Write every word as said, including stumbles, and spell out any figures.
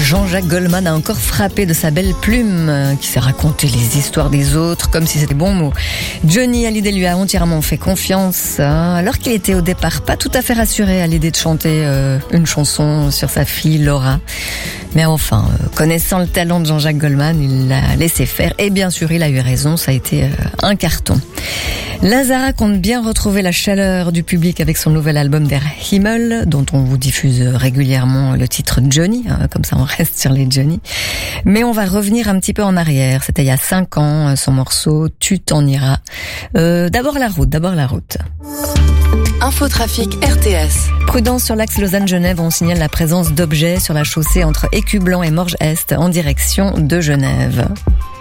Jean-Jacques Goldman a encore frappé de sa belle plume, qui sait raconter les histoires des autres comme si c'était bon mot. Johnny Hallyday lui a entièrement fait confiance, alors qu'il était au départ pas tout à fait rassuré à l'idée de chanter euh, une chanson sur sa fille Laura. Mais enfin, euh, connaissant le talent de Jean-Jacques Goldman, il l'a laissé faire. Et bien sûr, il a eu raison, ça a été euh, un carton. Lazara compte bien retrouver la chaleur du public avec son nouvel album Der Himmel, dont on vous diffuse régulièrement le titre Johnny, hein, comme ça on reste sur les Johnny. Mais on va revenir un petit peu en arrière. C'était il y a cinq ans, son morceau Tu t'en iras. Euh, d'abord la route, d'abord la route. Infotrafic R T S. Prudence sur l'axe Lausanne-Genève, on signale la présence d'objets sur la chaussée entre Écublanc et Morges-Est en direction de Genève.